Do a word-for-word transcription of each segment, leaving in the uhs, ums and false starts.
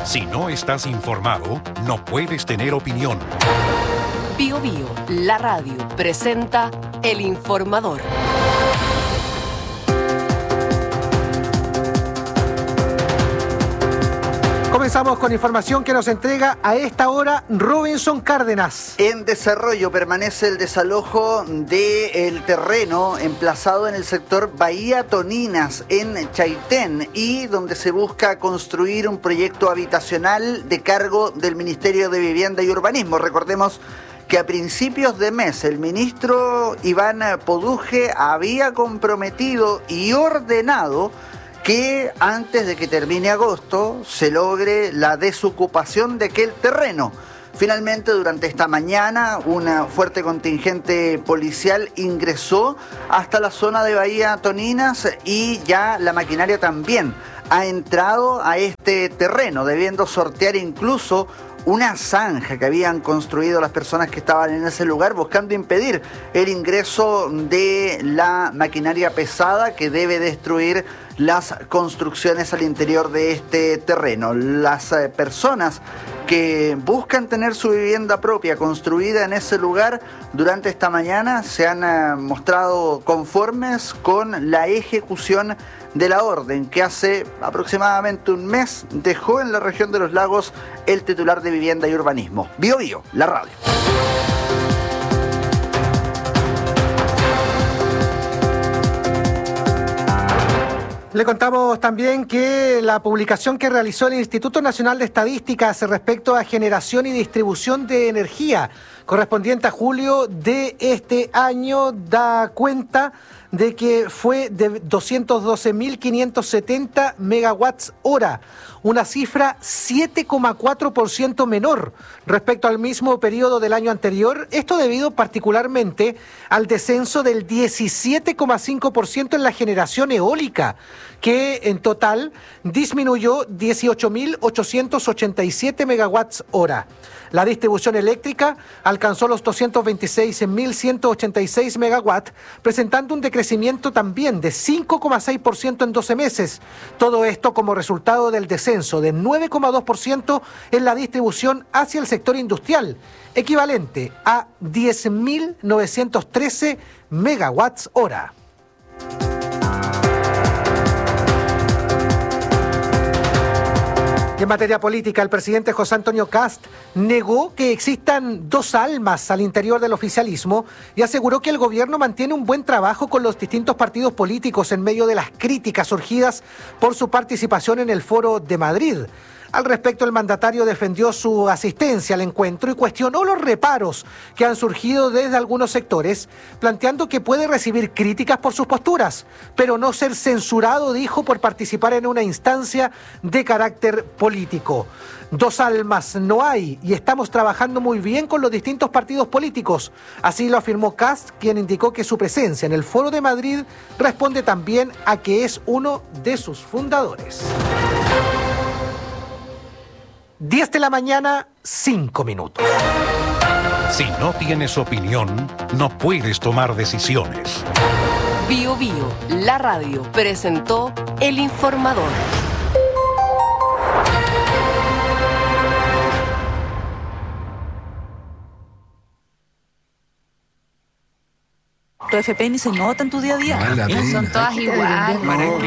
Si no estás informado, no puedes tener opinión. Bio Bio, la radio, presenta El Informador. Comenzamos con información que nos entrega a esta hora Robinson Cárdenas. En desarrollo permanece el desalojo del terreno emplazado en el sector Bahía Toninas, en Chaitén, y donde se busca construir un proyecto habitacional de cargo del Ministerio de Vivienda y Urbanismo. Recordemos que a principios de mes el ministro Iván Poduje había comprometido y ordenado que antes de que termine agosto se logre la desocupación de aquel terreno. Finalmente, durante esta mañana, un fuerte contingente policial ingresó hasta la zona de Bahía Toninas y ya la maquinaria también ha entrado a este terreno, debiendo sortear incluso una zanja que habían construido las personas que estaban en ese lugar, buscando impedir el ingreso de la maquinaria pesada que debe destruir las construcciones al interior de este terreno. Las eh, personas que buscan tener su vivienda propia construida en ese lugar durante esta mañana se han eh, mostrado conformes con la ejecución de la orden que hace aproximadamente un mes dejó en la región de los lagos el titular de Vivienda y Urbanismo. Bio Bio, la radio. Le contamos también que la publicación que realizó el Instituto Nacional de Estadísticas respecto a generación y distribución de energía correspondiente a julio de este año da cuenta de que fue de doscientos doce mil quinientos setenta megawatts hora, una cifra siete coma cuatro por ciento menor respecto al mismo periodo del año anterior, esto debido particularmente al descenso del diecisiete coma cinco por ciento en la generación eólica, que en total disminuyó dieciocho mil ochocientos ochenta y siete megawatts hora. La distribución eléctrica alcanzó los doscientos veintiséis mil ciento ochenta y seis megawatts, presentando un decrecimiento también de cinco coma seis por ciento en doce meses. Todo esto como resultado del descenso de nueve coma dos por ciento en la distribución hacia el sector industrial, equivalente a diez mil novecientos trece megawatts hora. Y en materia política, el presidente José Antonio Kast negó que existan dos almas al interior del oficialismo y aseguró que el gobierno mantiene un buen trabajo con los distintos partidos políticos en medio de las críticas surgidas por su participación en el Foro de Madrid. Al respecto, el mandatario defendió su asistencia al encuentro y cuestionó los reparos que han surgido desde algunos sectores, planteando que puede recibir críticas por sus posturas, pero no ser censurado, dijo, por participar en una instancia de carácter político. Dos almas no hay y estamos trabajando muy bien con los distintos partidos políticos. Así lo afirmó Kast, quien indicó que su presencia en el Foro de Madrid responde también a que es uno de sus fundadores. diez de la mañana, cinco minutos. Si no tienes opinión, no puedes tomar decisiones. Bio Bio, la radio, presentó El Informador. Tu F P ni se nota en tu día a día. No, son todas iguales.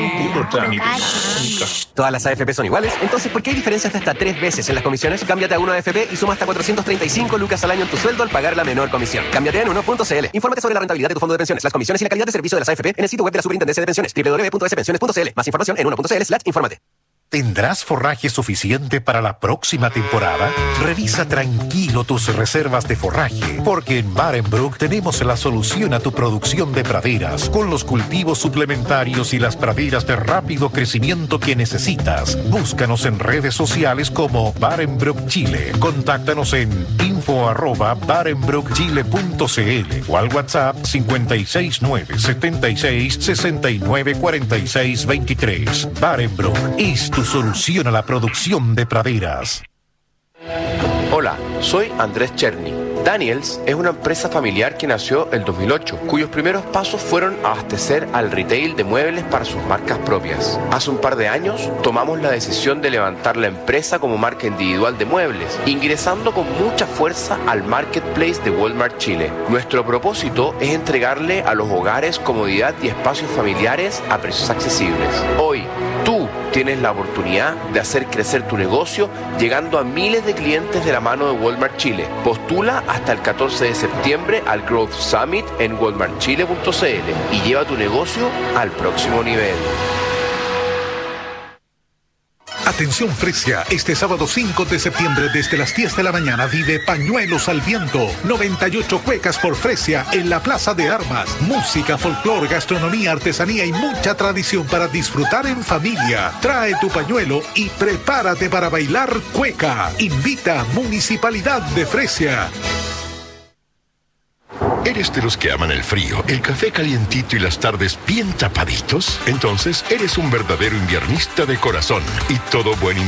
¿Todas las A F P son iguales? Entonces, ¿por qué hay diferencias de hasta tres veces en las comisiones? Cámbiate a uno A F P y suma hasta cuatrocientos treinta y cinco lucas al año en tu sueldo al pagar la menor comisión. Cámbiate en uno punto c l. Infórmate sobre la rentabilidad de tu fondo de pensiones, las comisiones y la calidad de servicio de las A F P en el sitio web de la Superintendencia de Pensiones, doble u doble u doble u punto s pensiones punto c l. Más información en uno punto c l slash infórmate. ¿Tendrás forraje suficiente para la próxima temporada? Revisa tranquilo tus reservas de forraje, porque en Barenbroek tenemos la solución a tu producción de praderas, con los cultivos suplementarios y las praderas de rápido crecimiento que necesitas. Búscanos en redes sociales como Barenbroek Chile. Contáctanos en info arroba barenbroek chile punto c l o al WhatsApp cinco seis nueve, siete seis, seis nueve cuatro seis dos tres. Barenbroek es tu solución a la producción de praderas. Hola, soy Andrés Cherny, Daniels es una empresa familiar que nació en dos mil ocho, cuyos primeros pasos fueron abastecer al retail de muebles para sus marcas propias. Hace un par de años tomamos la decisión de levantar la empresa como marca individual de muebles, ingresando con mucha fuerza al marketplace de Walmart Chile. Nuestro propósito es entregarle a los hogares comodidad y espacios familiares a precios accesibles. Hoy, tú tienes la oportunidad de hacer crecer tu negocio llegando a miles de clientes de la mano de Walmart Chile. Postula hasta el catorce de septiembre al Growth Summit en walmart chile punto c l y lleva tu negocio al próximo nivel. Atención Fresia, este sábado cinco de septiembre desde las diez de la mañana vive Pañuelos al Viento, noventa y ocho cuecas por Fresia en la Plaza de Armas. Música, folclor, gastronomía, artesanía y mucha tradición para disfrutar en familia. Trae tu pañuelo y prepárate para bailar cueca. Invita Municipalidad de Fresia. ¿Eres de los que aman el frío, el café calientito y las tardes bien tapaditos? Entonces, eres un verdadero inviernista de corazón. Y todo buen